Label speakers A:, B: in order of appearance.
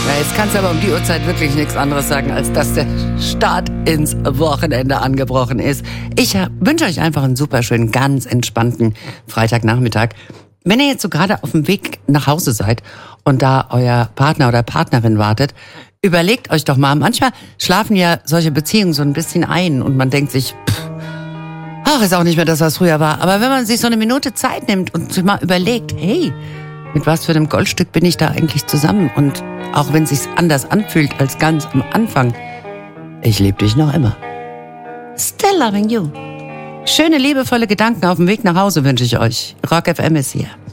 A: Ja, jetzt kannst du aber um die Uhrzeit wirklich nichts anderes sagen, als dass der Start ins Wochenende angebrochen ist. Ich wünsche euch einfach einen super schönen, ganz entspannten Freitagnachmittag. Wenn ihr jetzt so gerade auf dem Weg nach Hause seid und da euer Partner oder Partnerin wartet, überlegt euch doch mal, manchmal schlafen ja solche Beziehungen so ein bisschen ein und man denkt sich, ach, ist auch nicht mehr das, was früher war. Aber wenn man sich so eine Minute Zeit nimmt und sich mal überlegt, hey, mit was für einem Goldstück bin ich da eigentlich zusammen? Und auch wenn es sich anders anfühlt als ganz am Anfang, ich liebe dich noch immer. Still loving you. Schöne, liebevolle Gedanken auf dem Weg nach Hause wünsche ich euch. Rock FM ist hier.